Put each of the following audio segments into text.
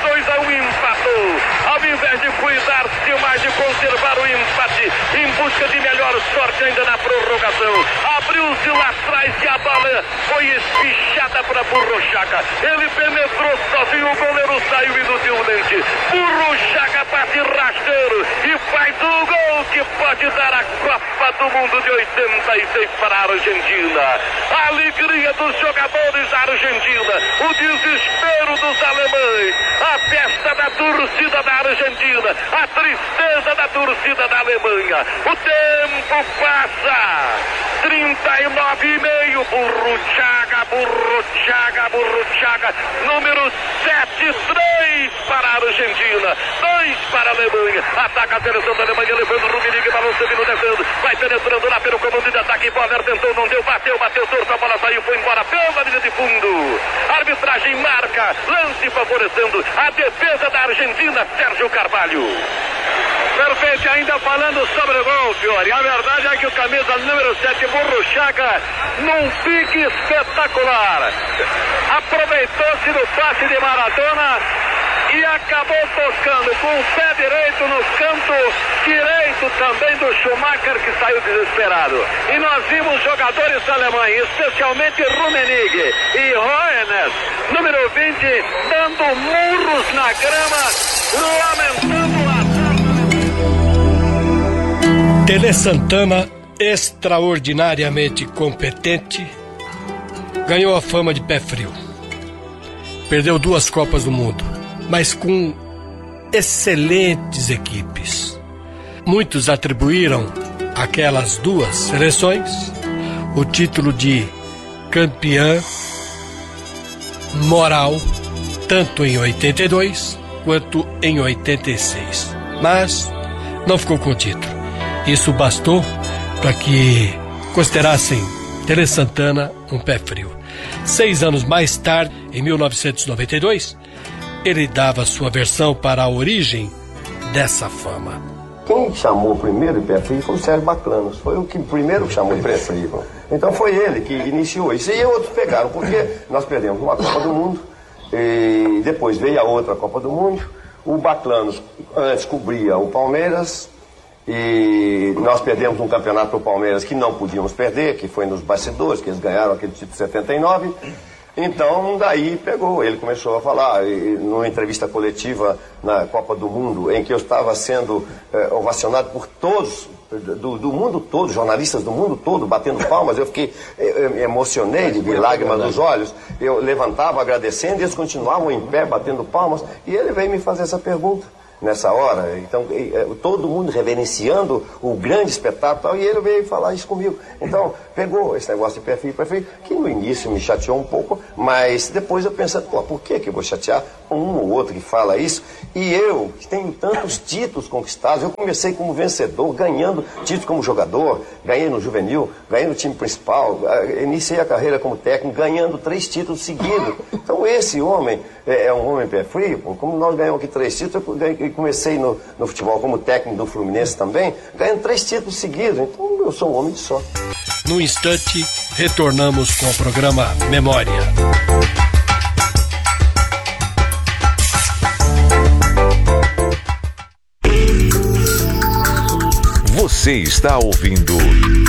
2-1, empatou. Ao invés de cuidar-se mais de conservar o empate, em busca de melhor sorte ainda na prorrogação, abriu-se lá atrás e a bola foi espichada para Burruchaga. Ele penetrou sozinho, o goleiro saiu inutilmente. Burruchaga bate rasteiro e faz o gol que pode dar a Copa do Mundo de 86 para a Argentina. A alegria dos jogadores da Argentina, o desespero dos alemães, a festa da torcida da Argentina, a tristeza da torcida da Alemanha. O tempo passa. 39,5. Burruchaga, número 7-3 para a Argentina, 2 para a Alemanha. Ataca a seleção da Alemanha, levando o Rummenigge, balançando e descendo, vai penetrando lá pelo comando de ataque. Bonner tentou, não deu, bateu torto, a bola saiu, foi embora pela linha de fundo. Arbitragem marca, lance favorecendo a defesa da Argentina, Sérgio Carvalho. Perfeito, ainda falando sobre o gol, Fiore. A verdade é que o camisa número 7, Burruchaga, num pique espetacular, aproveitou-se do passe de Maradona e acabou tocando com o pé direito no canto direito também do Schumacher, que saiu desesperado. E nós vimos jogadores alemães, especialmente Rummenigge e Hoeneß, número 20, dando murros na grama, lamentando a... Tele Santana, extraordinariamente competente, ganhou a fama de pé frio. Perdeu 2 Copas do Mundo, mas com excelentes equipes. Muitos atribuíram àquelas 2 seleções o título de campeã moral, tanto em 82 quanto em 86. Mas não ficou com o título. Isso bastou para que considerassem Tele Santana um pé frio. 6 anos mais tarde, em 1992, ele dava sua versão para a origem dessa fama. Quem chamou primeiro de pé frio foi o Sérgio Baclanos. Foi o que primeiro chamou de pé frio. Então foi ele que iniciou isso. E outros pegaram, porque nós perdemos uma Copa do Mundo, e depois veio a outra Copa do Mundo. O Baclanos antes cobria o Palmeiras, e nós perdemos um campeonato para o Palmeiras que não podíamos perder, que foi nos bastidores, que eles ganharam aquele título de 79. Então, daí pegou. Ele começou a falar, numa entrevista coletiva na Copa do Mundo, em que eu estava sendo ovacionado por todos, do mundo todo, jornalistas do mundo todo, batendo palmas. Eu fiquei, emocionei, de lágrimas nos olhos. Eu levantava agradecendo e eles continuavam em pé, batendo palmas. E ele veio me fazer essa pergunta nessa hora. Então, todo mundo reverenciando o grande espetáculo, e ele veio falar isso comigo. Então, pegou esse negócio de pé frio, que no início me chateou um pouco, mas depois eu pensando, por que eu vou chatear um ou outro que fala isso? E eu, que tenho tantos títulos conquistados, eu comecei como vencedor, ganhando títulos como jogador, ganhei no juvenil, ganhei no time principal, iniciei a carreira como técnico, ganhando 3 títulos seguidos. Então, esse homem é um homem pé frio. Como nós ganhamos aqui 3 títulos, eu comecei no futebol como técnico do Fluminense também, ganhando 3 títulos seguidos. Então, eu sou um homem de sorte. No instante, retornamos com o programa Memória. Você está ouvindo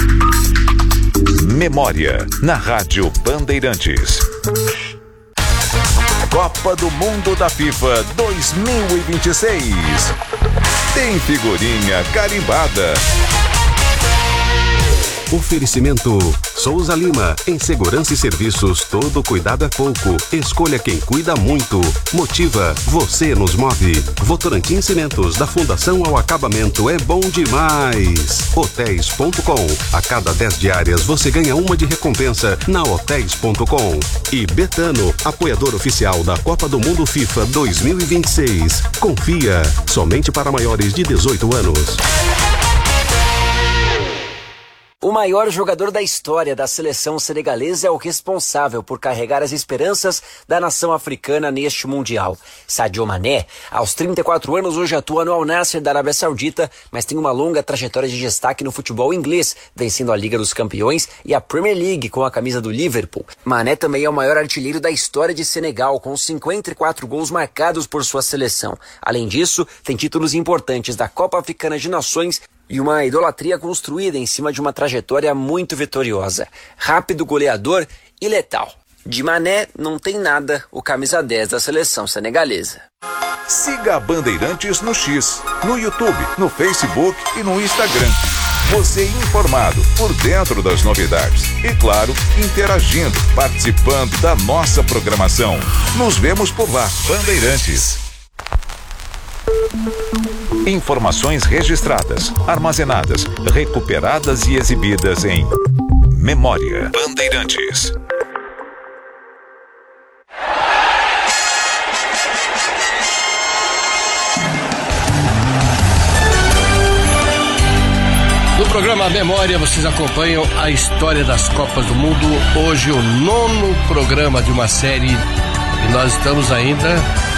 Memória na Rádio Bandeirantes. Copa do Mundo da FIFA 2026. Tem figurinha carimbada. Oferecimento Souza Lima, em segurança e serviços, todo cuidado é pouco. Escolha quem cuida muito. Motiva, você nos move. Votorantim Cimentos, da fundação ao acabamento, é bom demais. Hotéis.com, a cada 10 diárias você ganha uma de recompensa na Hotéis.com. E Betano, apoiador oficial da Copa do Mundo FIFA 2026. Confia, somente para maiores de 18 anos. O maior jogador da história da seleção senegalesa é o responsável por carregar as esperanças da nação africana neste Mundial. Sadio Mané, aos 34 anos, hoje atua no Al Nassr da Arábia Saudita, mas tem uma longa trajetória de destaque no futebol inglês, vencendo a Liga dos Campeões e a Premier League com a camisa do Liverpool. Mané também é o maior artilheiro da história de Senegal, com 54 gols marcados por sua seleção. Além disso, tem títulos importantes da Copa Africana de Nações e uma idolatria construída em cima de uma trajetória muito vitoriosa. Rápido, goleador e letal. De Mané não tem nada o camisa 10 da seleção senegalesa. Siga a Bandeirantes no X, no YouTube, no Facebook e no Instagram. Você informado, por dentro das novidades. E claro, interagindo, participando da nossa programação. Nos vemos por lá, Bandeirantes. Informações registradas, armazenadas, recuperadas e exibidas em Memória Bandeirantes. No programa Memória, vocês acompanham a história das Copas do Mundo. Hoje, o 9º programa de uma série. E nós estamos ainda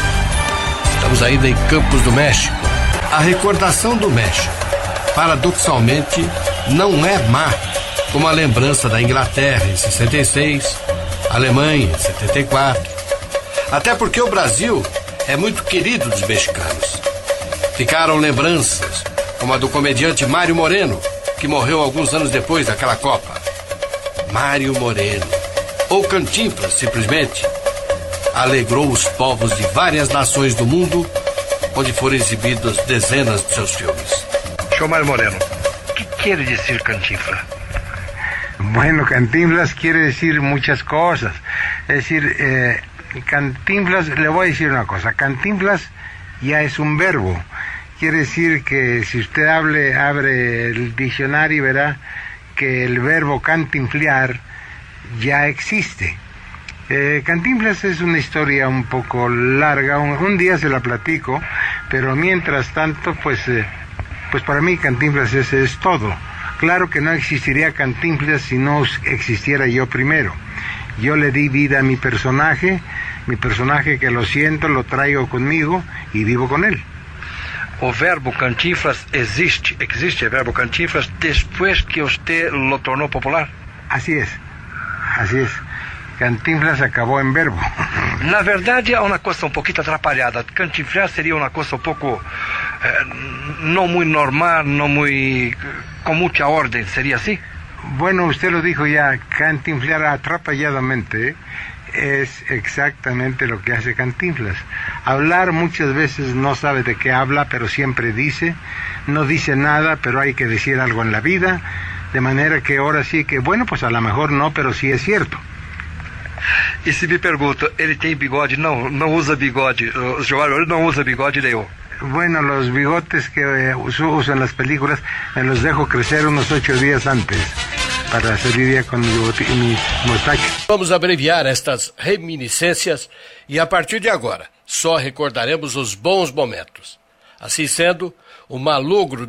em Campos do México. A recordação do México, paradoxalmente, não é má, como a lembrança da Inglaterra em 66, Alemanha em 74. Até porque o Brasil é muito querido dos mexicanos. Ficaram lembranças, como a do comediante Mário Moreno, que morreu alguns anos depois daquela Copa. Mário Moreno, ou Cantinflas, simplesmente, alegrou os povos de várias nações do mundo, onde foram exibidas dezenas de seus filmes. Senhor Mário Moreno, o que quer dizer Cantinflas? Bueno, Cantinflas quiere decir muchas cosas. Es decir, Cantinflas, le voy a decir una cosa, Cantinflas ya es un verbo. Quiere decir que si usted abre el diccionario verá que el verbo cantinflear ya existe. Cantinflas es una historia un poco larga, un día se la platico, pero mientras tanto, pues para mí Cantinflas es todo. Claro que no existiría Cantinflas si no existiera yo primero. Yo le di vida a mi personaje que lo siento, lo traigo conmigo y vivo con él. O verbo Cantinflas existe el verbo Cantinflas después que usted lo tornó popular? Así es. Cantinflas acabou em verbo. Na verdade, é uma coisa um pouquinho atrapalhada. Cantinflar seria uma coisa um pouco não muito normal, não muito com muita ordem, seria assim? Bueno, usted lo dijo ya, cantinflar atrapalladamente es exactamente lo que hace Cantinflas. Hablar muchas veces no sabe de qué habla, pero siempre dice, no dice nada, pero hay que decir algo en la vida, de manera que ahora sí que, bueno, pues a lo mejor no, pero sí es cierto. E se me pergunta, ele tem bigode? Não usa bigode. Os jogadores não usam bigode nenhum. Bueno, los bigotes que uso en las películas me los dejo crecer unos 8 días antes para salir ya con mis mostachos. Vamos abreviar estas reminiscências e a partir de agora só recordaremos os bons momentos. Assim sendo, o malogro